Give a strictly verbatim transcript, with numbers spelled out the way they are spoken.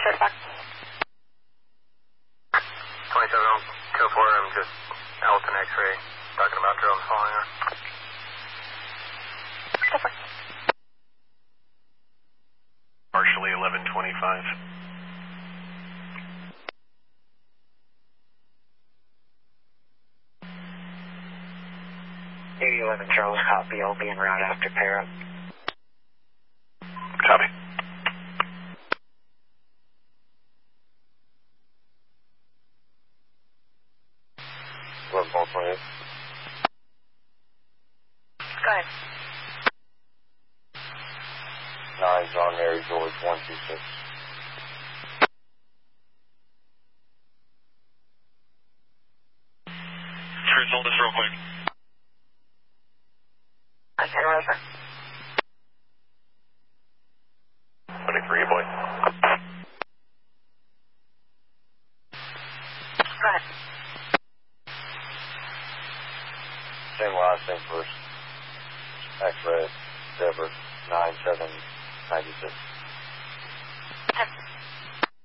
short box. twenty-seven two four, I'm just Elton X-ray, talking about drones following her. Partially eleven twenty-five. eighty eleven Charles, copy. I'll be en route after para. Copy. eleven twenty-eight. Go ahead. nine John Mary George one two six. Truth, hold this real quick. Okay, Rosa. twenty-three, boy. Go ahead. Same last, same first. X-ray, Deborah, nine seven ninety six. Okay.